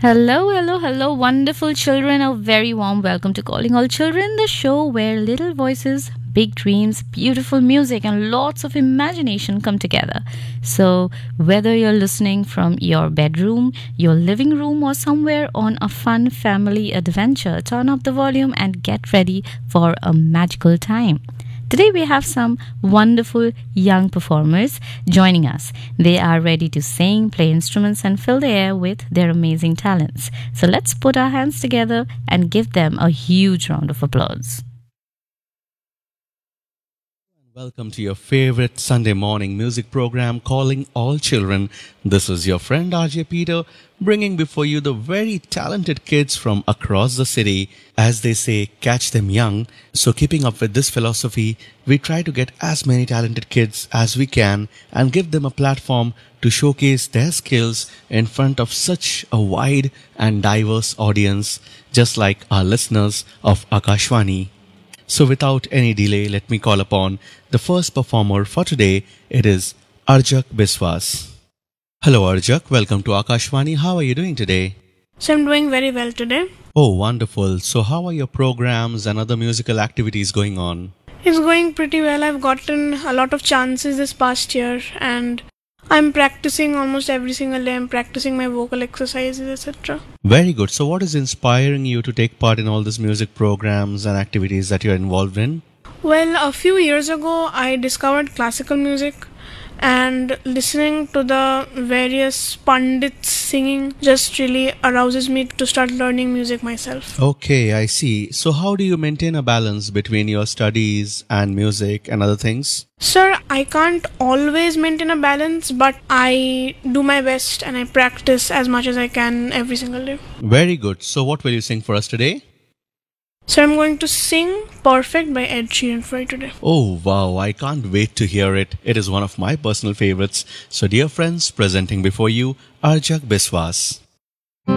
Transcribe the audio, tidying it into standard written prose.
Hello, hello, hello, wonderful children. A very warm welcome to Calling All Children, the show where little voices, big dreams, beautiful music, and lots of imagination come together. So, whether you're listening from your bedroom, your living room, or somewhere on a fun family adventure, turn up the volume and get ready for a magical time. Today we have some wonderful young performers joining us. They are ready to sing, play instruments, and fill the air with their amazing talents. So let's put our hands together and give them a huge round of applause. Welcome to your favorite Sunday morning music program, Calling All Children. This is your friend RJ Peter, bringing before you the very talented kids from across the city. As they say, catch them young. So keeping up with this philosophy, we try to get as many talented kids as we can and give them a platform to showcase their skills in front of such a wide and diverse audience, just like our listeners of Akashvani. So without any delay, let me call upon the first performer for today. It is Arjak Biswas. Hello Arjak, welcome to Akashvani. How are you doing today? So I'm doing very well today. Oh, wonderful. So how are your programs and other musical activities going on? It's going pretty well. I've gotten a lot of chances this past year and I'm practicing almost every single day. I'm practicing my vocal exercises, etc. Very good. So what is inspiring you to take part in all these music programs and activities that you're involved in? Well, a few years ago, I discovered classical music and listening to the various pundits singing just really arouses me to start learning music myself. Okay, I see. So how do you maintain a balance between your studies and music and other things? Sir, I can't always maintain a balance, but I do my best and I practice as much as I can every single day. Very good. So what will you sing for us today? So I'm going to sing Perfect by Ed Sheeran for you today. Oh wow, I can't wait to hear it. It is one of my personal favorites. So dear friends, presenting before you Arjak Biswas.